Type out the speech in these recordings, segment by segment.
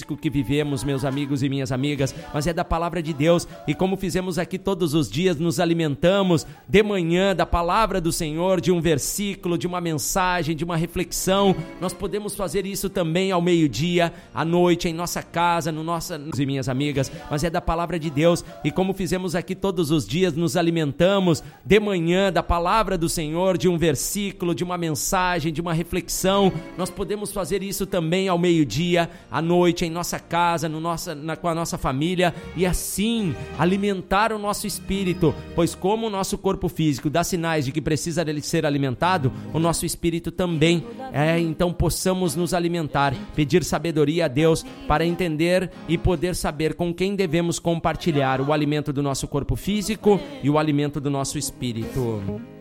físico que vivemos, meus amigos e minhas amigas, mas é da palavra de Deus. E como fizemos aqui todos os dias, nos alimentamos de manhã da palavra do Senhor, de um versículo, de uma mensagem, de uma reflexão. Nós podemos fazer isso também ao meio-dia, à noite, em nossa casa, e minhas amigas, mas é da palavra de Deus. E como fizemos aqui todos os dias, nos alimentamos de manhã da palavra do Senhor, de um versículo, de uma mensagem, de uma reflexão. Nós podemos fazer isso também ao meio-dia, à noite, em nossa casa, com a nossa família, e assim alimentar o nosso espírito, pois como o nosso corpo físico dá sinais de que precisa ser alimentado, o nosso espírito também. Então possamos nos alimentar, pedir sabedoria a Deus para entender e poder saber com quem devemos compartilhar o alimento do nosso corpo físico e o alimento do nosso espírito.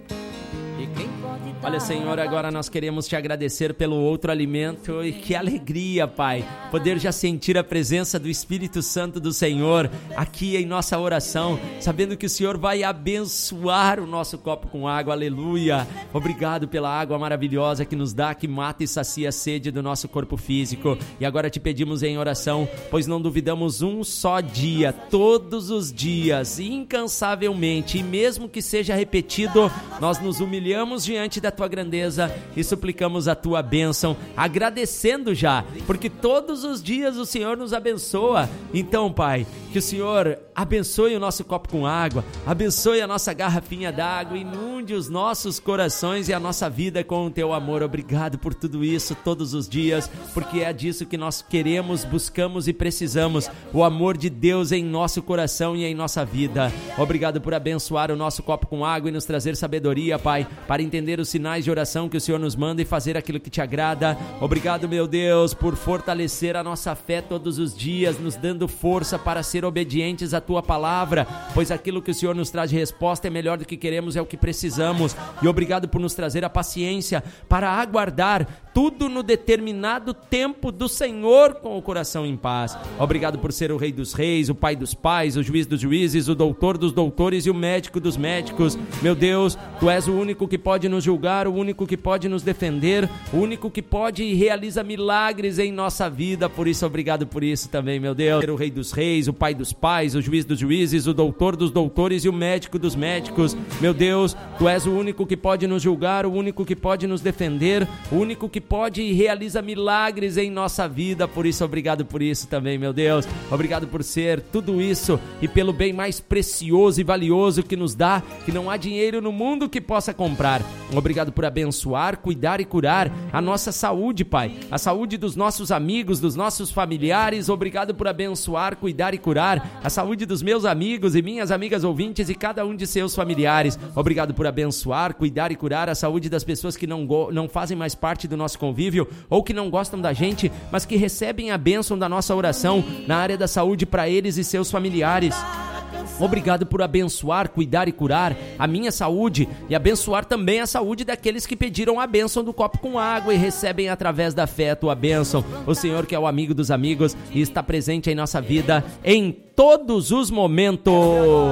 Olha, Senhor, agora nós queremos te agradecer pelo outro alimento, e que alegria, Pai, poder já sentir a presença do Espírito Santo do Senhor aqui em nossa oração, sabendo que o Senhor vai abençoar o nosso copo com água, aleluia. Obrigado pela água maravilhosa que nos dá, que mata e sacia a sede do nosso corpo físico. E agora te pedimos em oração, pois não duvidamos um só dia, todos os dias, incansavelmente, e mesmo que seja repetido, nós nos humilhamos diante da tua grandeza e suplicamos a tua bênção, agradecendo já, porque todos os dias o Senhor nos abençoa. Então, Pai, que o Senhor abençoe o nosso copo com água, abençoe a nossa garrafinha d'água, inunde os nossos corações e a nossa vida com o teu amor. Obrigado por tudo isso todos os dias, porque é disso que nós queremos, buscamos e precisamos, o amor de Deus em nosso coração e em nossa vida. Obrigado por abençoar o nosso copo com água e nos trazer sabedoria, Pai, para entender os sinais de oração que o Senhor nos manda e fazer aquilo que te agrada. Obrigado, meu Deus, por fortalecer a nossa fé todos os dias, nos dando força para ser obedientes à tua palavra, pois aquilo que o Senhor nos traz de resposta é melhor do que queremos, é o que precisamos. E obrigado por nos trazer a paciência para aguardar tudo no determinado tempo do Senhor com o coração em paz. Obrigado por ser o Rei dos Reis, o Pai dos Pais, o Juiz dos Juízes, o Doutor dos Doutores e o Médico dos Médicos. Meu Deus, tu és o único que pode nos julgar, o único que pode nos defender, o único que pode e realiza milagres em nossa vida. Por isso, obrigado por isso também, meu Deus. Ser o Rei dos Reis, o Pai dos Pais, o Juiz dos Juízes, o Doutor dos Doutores e o Médico dos Médicos. Meu Deus, tu és o único que pode nos julgar, o único que pode nos defender, o único que pode e realiza milagres em nossa vida. Por isso, obrigado por isso também, meu Deus. Obrigado por ser tudo isso e pelo bem mais precioso e valioso que nos dá, que não há dinheiro no mundo que possa comprar. Obrigado por abençoar, cuidar e curar a nossa saúde, Pai, a saúde dos nossos amigos, dos nossos familiares. Obrigado por abençoar, cuidar e curar a saúde dos meus amigos e minhas amigas ouvintes e cada um de seus familiares. Obrigado por abençoar, cuidar e curar a saúde das pessoas que não fazem mais parte do nosso convívio ou que não gostam da gente, mas que recebem a bênção da nossa oração na área da saúde para eles e seus familiares. Obrigado por abençoar, cuidar e curar a minha saúde e abençoar também a saúde daqueles que pediram a bênção do copo com água e recebem através da fé a tua bênção. O Senhor, que é o amigo dos amigos e está presente em nossa vida em todos os momentos.